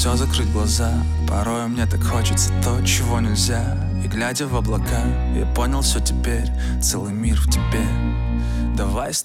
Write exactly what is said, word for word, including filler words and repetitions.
все закрыть глаза. Порой мне так хочется то, чего нельзя. И глядя в облака, я понял все теперь. Целый мир в тебе. Давай с